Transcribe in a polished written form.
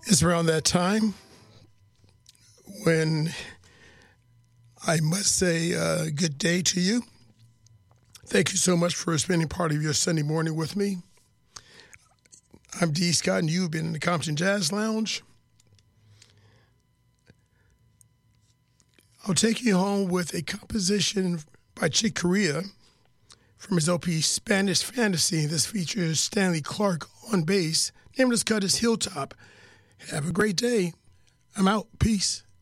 It's around that time when I must say good day to you. Thank you so much for spending part of your Sunday morning with me. I'm D. Scott, and you've been in the Compton Jazz Lounge. I'll take you home with a composition by Chick Corea from his LP Spanish Fantasy. This features Stanley Clarke on bass. Name of this cut is Hilltop. Have a great day. I'm out. Peace.